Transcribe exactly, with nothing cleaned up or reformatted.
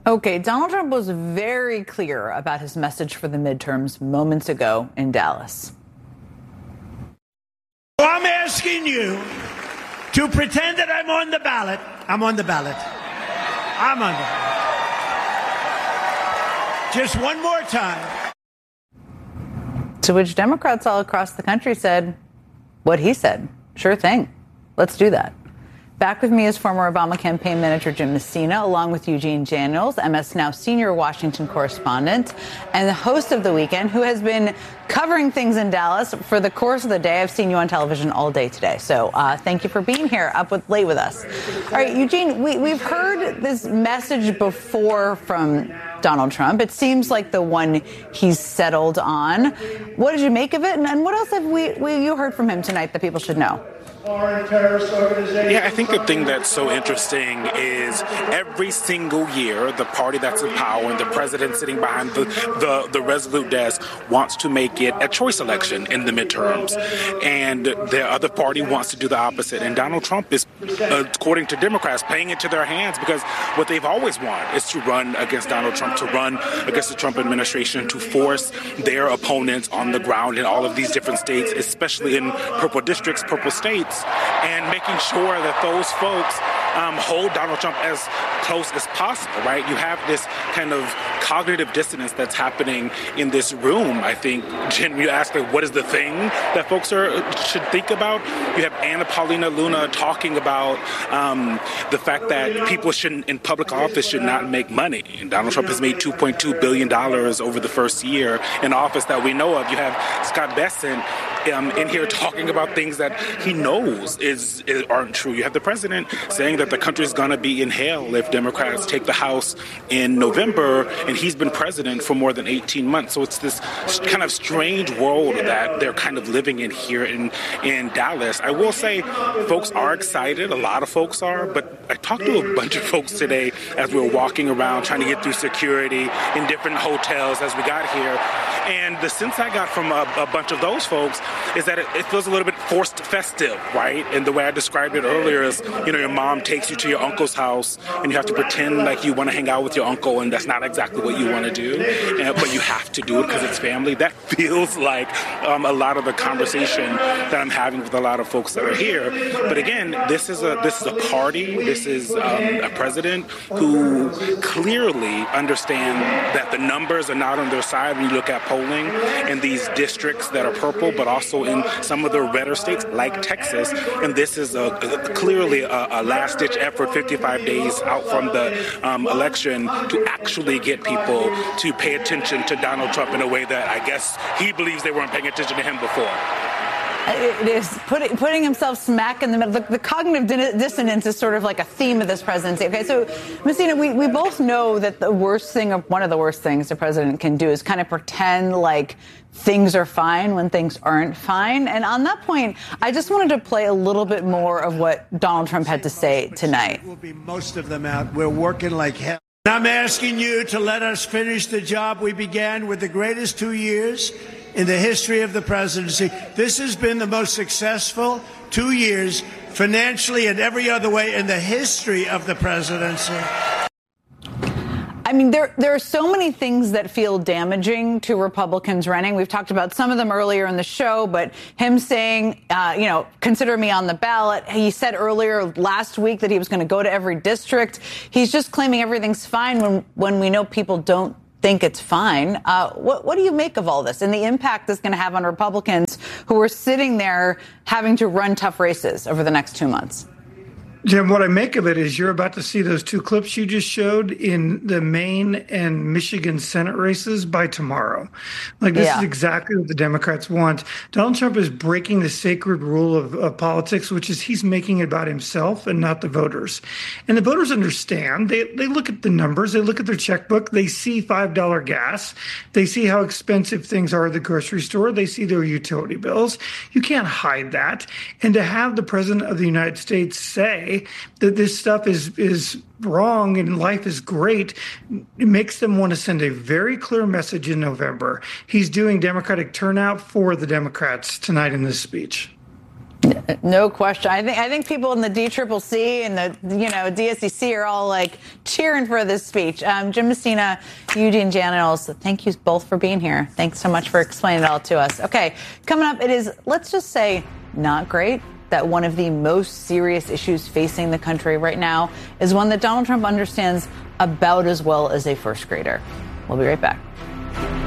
Okay, Donald Trump was very clear about his message for the midterms moments ago in Dallas. I'm asking you to pretend that I'm on the ballot. I'm on the ballot. I'm on the ballot. Just one more time. To which Democrats all across the country said what he said. Sure thing. Let's do that. Back with me is former Obama campaign manager Jim Messina, along with Eugene Daniels, M S Now senior Washington correspondent, and the host of The Weekend, who has been covering things in Dallas for the course of the day. I've seen you on television all day today. So uh, thank you for being here up with late with us. All right, Eugene, we, we've heard this message before from Donald Trump. It seems like the one he's settled on. What did you make of it? And, and what else have we, we you heard from him tonight that people should know? Yeah, I think the thing that's so interesting is every single year, the party that's in power and the president sitting behind the, the, the Resolute desk wants to make it a choice election in the midterms. And the other party wants to do the opposite. And Donald Trump is, uh, according to Democrats, playing into their hands because what they've always wanted is to run against Donald Trump, to run against the Trump administration, to force their opponents on the ground in all of these different states, especially in purple districts, purple states, and making sure that those folks um, hold Donald Trump as close as possible, right? You have this kind of cognitive dissonance that's happening in this room. I think, Jen, you asked, like, what is the thing that folks are should think about? You have Anna Paulina Luna talking about um, the fact that people shouldn't, in public office, should not make money. And Donald Trump has made two point two billion dollars over the first year in office that we know of. You have Scott Bessent Um, in here talking about things that he knows is, is aren't true. You have the president saying that the country is going to be in hell if Democrats take the House in November, and he's been president for more than eighteen months. So it's this kind of strange world that they're kind of living in here in, in Dallas. I will say folks are excited. A lot of folks are. But I talked to a bunch of folks today as we were walking around trying to get through security in different hotels as we got here. And the sense I got from a, a bunch of those folks is that it, it feels a little bit forced festive, right? And the way I described it earlier is, you know, your mom takes you to your uncle's house and you have to pretend like you want to hang out with your uncle, and that's not exactly what you want to do, and, but you have to do it because it's family. That feels like um, a lot of the conversation that I'm having with a lot of folks that are here. But again, this is a this is a party. This is um, a president who clearly understand that the numbers are not on their side when you look at polling in these districts that are purple, but also in some of the redder states like Texas. And this is a, a clearly a, a last-ditch effort, fifty-five days out from the um, election, to actually get people to pay attention to Donald Trump in a way that I guess he believes they weren't paying attention to him before. It is putting, putting himself smack in the middle. The, the cognitive dissonance is sort of like a theme of this presidency. Okay, so, Messina, we, we both know that the worst thing, or one of the worst things the president can do is kind of pretend like things are fine when things aren't fine. And on that point, I just wanted to play a little bit more of what Donald Trump had to say tonight. We'll be most of them out. We're working like hell. I'm asking you to let us finish the job we began with the greatest two years in the history of the presidency. This has been the most successful two years financially and every other way in the history of the presidency. I mean, there there are so many things that feel damaging to Republicans running. We've talked about some of them earlier in the show, but him saying, uh, you know, consider me on the ballot. He said earlier last week that he was going to go to every district. He's just claiming everything's fine when, when we know people don't think it's fine. Uh, what, what do you make of all this and the impact it's going to have on Republicans who are sitting there having to run tough races over the next two months? Jim, what I make of it is you're about to see those two clips you just showed in the Maine and Michigan Senate races by tomorrow. Like, this yeah. is exactly what the Democrats want. Donald Trump is breaking the sacred rule of, of politics, which is he's making it about himself and not the voters. And the voters understand. They they look at the numbers. They look at their checkbook. They see five dollars gas. They see how expensive things are at the grocery store. They see their utility bills. You can't hide that. And to have the president of the United States say that this stuff is is wrong and life is great, it makes them want to send a very clear message in November. He's doing Democratic turnout for the Democrats tonight in this speech. No question. I think I think people in the D C C C and the you know D S E C are all like cheering for this speech. Um, Jim Messina, Eugene Daniels, thank you both for being here. Thanks so much for explaining it all to us. Okay, coming up, it is, let's just say, not great that one of the most serious issues facing the country right now is one that Donald Trump understands about as well as a first grader. We'll be right back.